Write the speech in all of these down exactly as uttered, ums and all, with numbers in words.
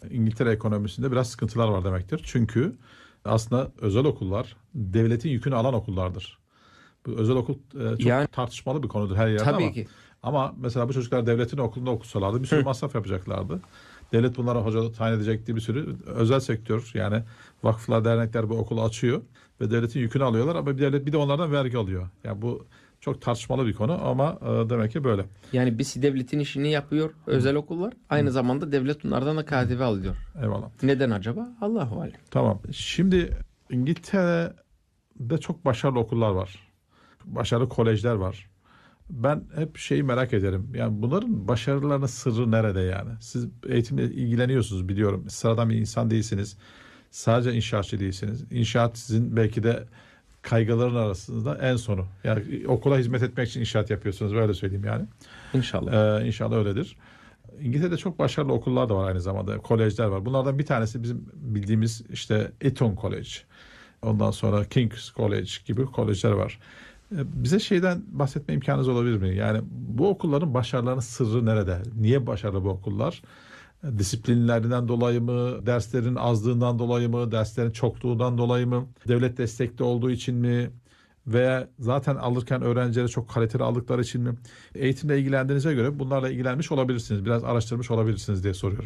İngiltere ekonomisinde biraz sıkıntılar var demektir. Çünkü aslında özel okullar devletin yükünü alan okullardır. Bu özel okul e, çok Yani tartışmalı bir konudur her yerde tabii ama ki. ama mesela bu çocuklar devletin okulunda okusalardı bir sürü Hı. masraf yapacaklardı. Devlet bunlara hoca tayin edecekti, bir sürü özel sektör yani vakıflar, dernekler bu okulu açıyor ve devletin yükünü alıyorlar ama bir devlet bir de onlardan vergi alıyor. Yani bu çok tartışmalı bir konu ama e, demek ki böyle. Yani biz devletin işini yapıyor özel okullar. Aynı zamanda devlet bunlardan da K D V alıyor. Eyvallah. Neden acaba? Allahu alem. Tamam. Şimdi İngiltere'de çok başarılı okullar var. Başarılı kolejler var. Ben hep şeyi merak ederim. Yani bunların başarılarının sırrı nerede yani? Siz eğitimle ilgileniyorsunuz biliyorum. Sıradan bir insan değilsiniz. Sadece inşaatçı değilsiniz. İnşaat sizin belki de kaygıların arasında en sonu. Yani okula hizmet etmek için inşaat yapıyorsunuz. Böyle söyleyeyim yani. İnşallah. Ee, inşallah öyledir. İngiltere'de çok başarılı okullar da var aynı zamanda. Kolejler var. Bunlardan bir tanesi bizim bildiğimiz işte Eton College. Ondan sonra King's College gibi kolejler var. Bize şeyden bahsetme imkanınız olabilir mi? Yani bu okulların başarılarının sırrı nerede? Niye başarılı bu okullar? Disiplinlerinden dolayı mı? Derslerin azlığından dolayı mı? Derslerin çokluğundan dolayı mı? Devlet destekli olduğu için mi? Veya zaten alırken öğrencileri çok kaliteli aldıkları için mi? Eğitimle ilgilendiğinize göre bunlarla ilgilenmiş olabilirsiniz. Biraz araştırmış olabilirsiniz diye soruyorum.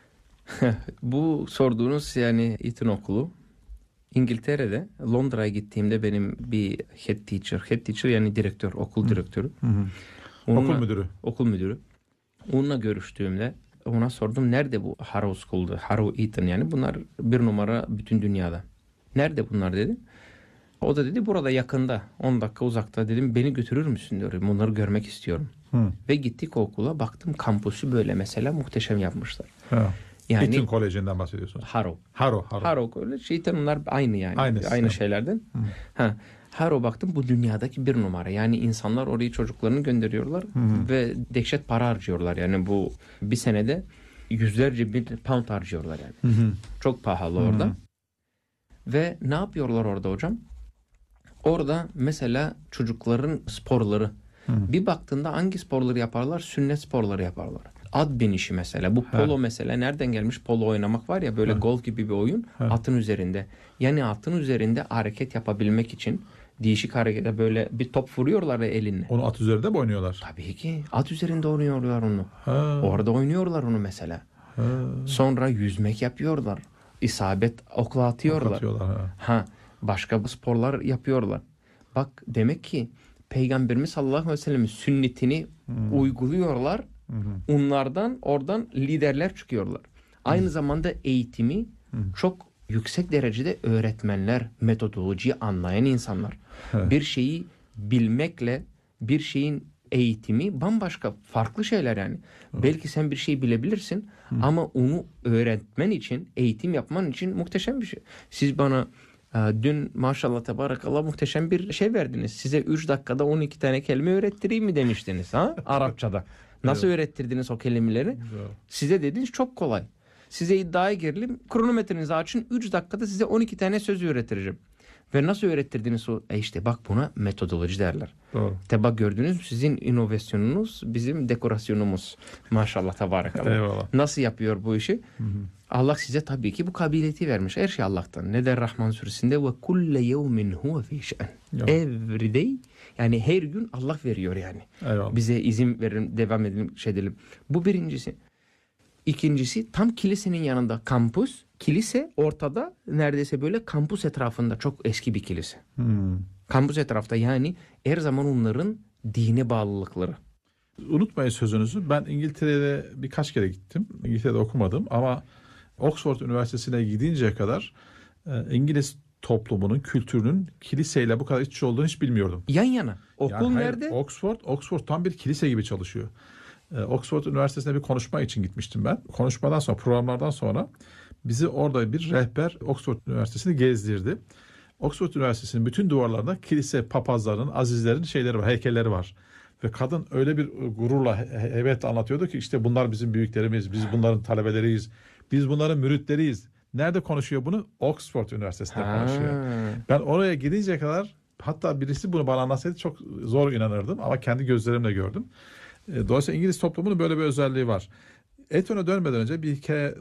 Bu sorduğunuz yani Eton Okulu İngiltere'de, Londra'ya gittiğimde benim bir head teacher, head teacher yani direktör, okul direktörü. Hı hı. Onunla, okul müdürü. Okul müdürü. Onunla görüştüğümde ona sordum nerede bu Harrow School'du? Harrow Eton yani bunlar bir numara bütün dünyada. Nerede bunlar dedi. O da dedi burada yakında on dakika uzakta dedim beni götürür müsün diyorum. Bunları görmek istiyorum. Hı. Ve gittik okula baktım kampüsü böyle mesela muhteşem yapmışlar. Ha. Yani Eton Koleji'nden bahsediyorsunuz. Harrow. Harrow. Harrow. Harrow College. Şeytan onlar aynı yani. Aynısı. Aynı şeylerden. Hı. Ha. Harrow baktım bu dünyadaki bir numara. Yani insanlar oraya çocuklarını gönderiyorlar hı. ve dehşet para harcıyorlar. Yani bu bir senede yüzlerce bin pound harcıyorlar yani. Hı hı. Çok pahalı hı. orada. Ve ne yapıyorlar orada hocam? Orada mesela çocukların sporları. Hı. Bir baktığında hangi sporları yaparlar? Sünnet sporları yaparlar. At binişi mesela. Bu polo He. mesela nereden gelmiş? Polo oynamak var ya böyle He. golf gibi bir oyun. He. Atın üzerinde. Yani atın üzerinde hareket yapabilmek için değişik harekete böyle bir top vuruyorlar ya elinle. Onu at üzerinde mi oynuyorlar? Tabii ki. At üzerinde oynuyorlar onu. He. Orada oynuyorlar onu mesela. He. Sonra yüzmek yapıyorlar. İsabet okla atıyorlar. Ok atıyorlar ha. ha. Başka sporlar yapıyorlar. Bak demek ki Peygamberimiz sallallahu aleyhi ve sellem'in sünnetini hmm. uyguluyorlar. Hı hı. Onlardan oradan liderler çıkıyorlar. Aynı hı. zamanda eğitimi hı. çok yüksek derecede öğretmenler, metodolojiyi anlayan insanlar. Hı. Bir şeyi bilmekle bir şeyin eğitimi bambaşka farklı şeyler yani. Hı. Belki sen bir şey bilebilirsin hı. ama onu öğretmen için, eğitim yapman için muhteşem bir şey. Siz bana dün maşallah tebarakallah muhteşem bir şey verdiniz. Size üç dakikada on iki tane kelime öğrettireyim mi demiştiniz ha Arapçada. Nasıl evet. öğrettirdiniz o kelimeleri? Evet. Size dediniz çok kolay. Size iddiaya girelim. Kronometrenizi açın. üç dakikada size on iki tane söz öğretireceğim. Ve nasıl öğrettirdiniz o? E işte bak buna metodoloji derler. Doğru. Te bak gördünüz mü? Sizin inovasyonunuz bizim dekorasyonumuz. Maşallah tabarakallah. Eyvallah. Nasıl yapıyor bu işi? Hı hı. Allah size tabii ki bu kabiliyeti vermiş. Her şey Allah'tan. Ne der Rahman suresinde? Ve kulle yevmin huve fî şe'n. Every day yani her gün Allah veriyor yani. Eyvallah. Bize izin verin, devam edelim, şey edelim. Bu birincisi. İkincisi tam kilisenin yanında kampüs. Kilise ortada neredeyse böyle kampüs etrafında çok eski bir kilise. Hmm. Kampüs etrafta yani her zaman onların dine bağlılıkları. Unutmayın sözünüzü. Ben İngiltere'de birkaç kere gittim. İngiltere'de okumadım ama Oxford Üniversitesi'ne gidinceye kadar e, İngiliz toplumunun, kültürünün kiliseyle bu kadar iç içe olduğunu hiç bilmiyordum. Yan yana. Okul yani nerede? Hayır, Oxford, Oxford tam bir kilise gibi çalışıyor. Ee, Oxford Üniversitesi'ne bir konuşma için gitmiştim ben. Konuşmadan sonra, programlardan sonra bizi orada bir rehber Oxford Üniversitesi'ni gezdirdi. Oxford Üniversitesi'nin bütün duvarlarında kilise, papazların, azizlerin şeyleri var, heykelleri var. Ve kadın öyle bir gururla, heybet anlatıyordu ki işte bunlar bizim büyüklerimiz, biz bunların talebeleriyiz, biz bunların müritleriyiz. Nerede konuşuyor bunu? Oxford Üniversitesi'nde ha. konuşuyor. Ben oraya gidinceye kadar hatta birisi bunu bana anlatsaydı çok zor inanırdım ama kendi gözlerimle gördüm. Dolayısıyla İngiliz toplumunun böyle bir özelliği var. Eton'a dönmeden önce bir hikaye